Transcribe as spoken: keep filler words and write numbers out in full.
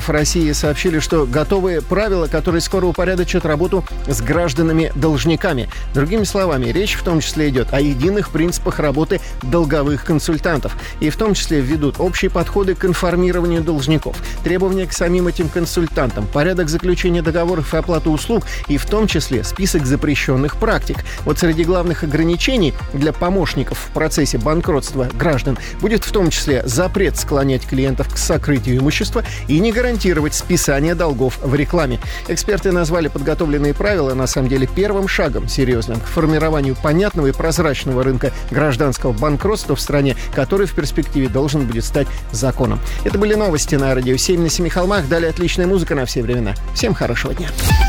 банков России сообщили, что готовы правила, которые скоро упорядочат работу с гражданами-должниками. Другими словами, речь в том числе идет о единых принципах работы долговых консультантов. И в том числе введут общие подходы к информированию должников, требования к самим этим консультантам, порядок заключения договоров и оплаты услуг, и в том числе список запрещенных практик. Вот среди главных ограничений для помощников в процессе банкротства граждан будет в том числе запрет склонять клиентов к сокрытию имущества и не гарантировать списание долгов в рекламе. Эксперты назвали подготовленные правила на самом деле первым шагом серьезным к формированию понятного и прозрачного рынка гражданского банкротства в стране, который в перспективе должен будет стать законом. Это были новости на Радио семь на Семи холмах. Далее отличная музыка на все времена. Всем хорошего дня.